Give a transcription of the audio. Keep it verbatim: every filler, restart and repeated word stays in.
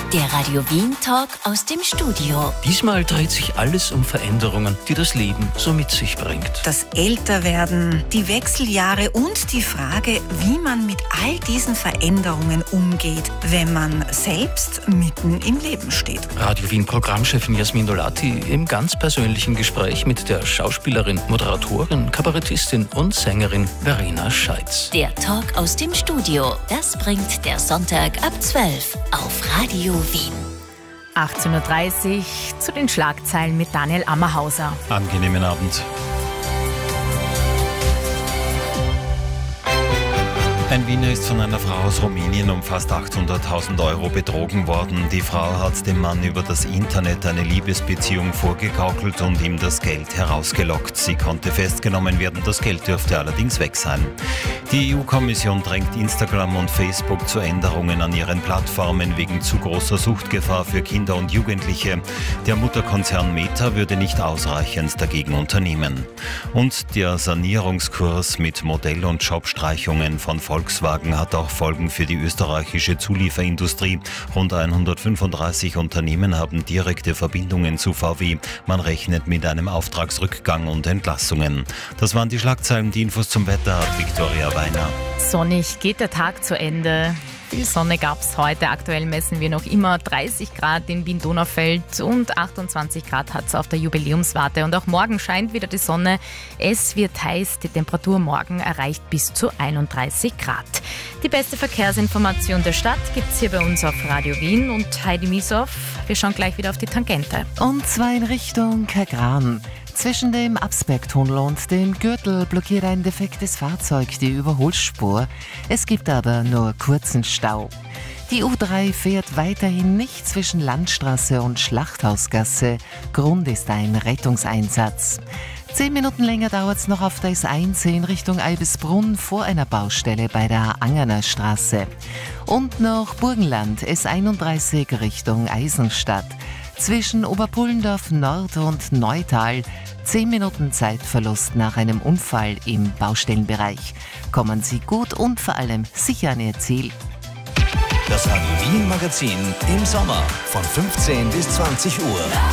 Der Radio Wien Talk aus dem Studio. Diesmal dreht sich alles um Veränderungen, die das Leben so mit sich bringt. Das Älterwerden, die Wechseljahre und die Frage, wie man mit all diesen Veränderungen umgeht, wenn man selbst mitten im Leben steht. Radio Wien Programmchefin Jasmin Dolati im ganz persönlichen Gespräch mit der Schauspielerin, Moderatorin, Kabarettistin und Sängerin Verena Scheitz. Der Talk aus dem Studio, das bringt der Sonntag ab zwölf auf Radio Wien. achtzehn Uhr dreißig zu den Schlagzeilen mit Daniel Ammerhauser. Angenehmen Abend. Ein Wiener ist von einer Frau aus Rumänien um fast achthunderttausend Euro betrogen worden. Die Frau hat dem Mann über das Internet eine Liebesbeziehung vorgegaukelt und ihm das Geld herausgelockt. Sie konnte festgenommen werden, das Geld dürfte allerdings weg sein. Die E U-Kommission drängt Instagram und Facebook zu Änderungen an ihren Plattformen wegen zu großer Suchtgefahr für Kinder und Jugendliche. Der Mutterkonzern Meta würde nicht ausreichend dagegen unternehmen. Und der Sanierungskurs mit Modell- und Jobstreichungen von Volkswagen hat auch Folgen für die österreichische Zulieferindustrie. Rund hundertfünfunddreißig Unternehmen haben direkte Verbindungen zu V W. Man rechnet mit einem Auftragsrückgang und Entlassungen. Das waren die Schlagzeilen. Die Infos zum Wetter hat Viktoria Weiner. Sonnig geht der Tag zu Ende. Viel Sonne gab es heute. Aktuell messen wir noch immer dreißig Grad in Wien-Donaufeld und achtundzwanzig Grad hat es auf der Jubiläumswarte. Und auch morgen scheint wieder die Sonne. Es wird heiß. Die Temperatur morgen erreicht bis zu einunddreißig Grad. Die beste Verkehrsinformation der Stadt gibt es hier bei uns auf Radio Wien. Und Heidi Mieshoff, wir schauen gleich wieder auf die Tangente. Und zwar in Richtung Kagran. Zwischen dem Absbergtunnel und dem Gürtel blockiert ein defektes Fahrzeug die Überholspur. Es gibt aber nur kurzen Stau. Die U drei fährt weiterhin nicht zwischen Landstraße und Schlachthausgasse. Grund ist ein Rettungseinsatz. Zehn Minuten länger dauert es noch auf der S eins in Richtung Eibisbrunn vor einer Baustelle bei der Angerner Straße. Und noch Burgenland, S einunddreißig Richtung Eisenstadt. Zwischen Oberpullendorf Nord und Neutal zehn Minuten Zeitverlust nach einem Unfall im Baustellenbereich. Kommen Sie gut und vor allem sicher an Ihr Ziel. Das Radio Wien Magazin im Sommer von fünfzehn bis zwanzig Uhr.